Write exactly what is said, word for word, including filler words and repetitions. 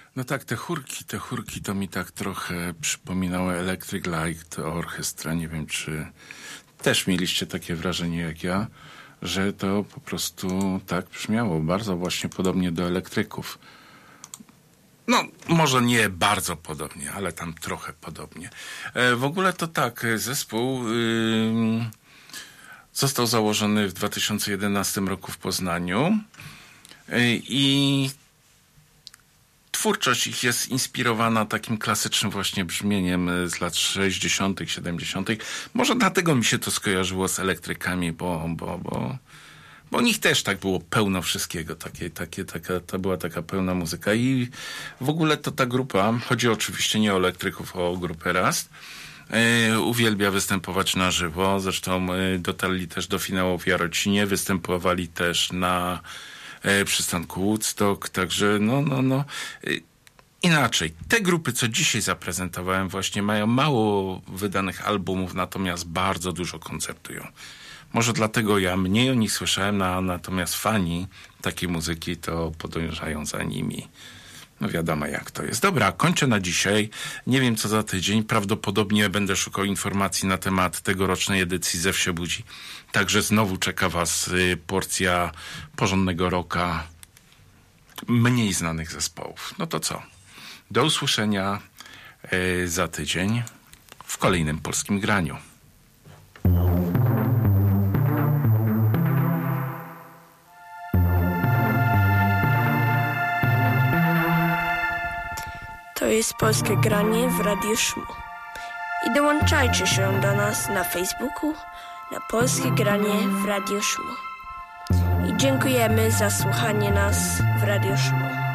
No tak, te chórki, te chórki to mi tak trochę przypominały Electric Light Orchestra. Nie wiem, czy też mieliście takie wrażenie jak ja, że to po prostu tak brzmiało, bardzo właśnie podobnie do elektryków. No, może nie bardzo podobnie, ale tam trochę podobnie. E, w ogóle to tak, zespół yy, został założony w dwa tysiące jedenastym roku w Poznaniu yy, i twórczość ich jest inspirowana takim klasycznym właśnie brzmieniem z lat sześćdziesiątych, siedemdziesiątych. Może dlatego mi się to skojarzyło z elektrykami, bo, bo, bo, bo u nich też tak było pełno wszystkiego. Takie, takie, taka, to była taka pełna muzyka. I w ogóle to ta grupa, chodzi oczywiście nie o elektryków, o grupę Rast, yy, uwielbia występować na żywo. Zresztą yy, dotarli też do finału w Jarocinie, występowali też na przystanku Woodstock, także no, no, no. Inaczej, te grupy, co dzisiaj zaprezentowałem, właśnie mają mało wydanych albumów, natomiast bardzo dużo koncertują. Może dlatego ja mniej o nich słyszałem, a natomiast fani takiej muzyki to podążają za nimi. No wiadomo jak to jest. Dobra, kończę na dzisiaj. Nie wiem co za tydzień. Prawdopodobnie będę szukał informacji na temat tegorocznej edycji Zew się budzi. Także znowu czeka was porcja porządnego rocka mniej znanych zespołów. No to co? Do usłyszenia za tydzień w kolejnym polskim graniu. To jest Polskie Granie w Radiu Szmu. I dołączajcie się do nas na Facebooku na Polskie Granie w Radiu Szmu. I dziękujemy za słuchanie nas w Radiu Szmu.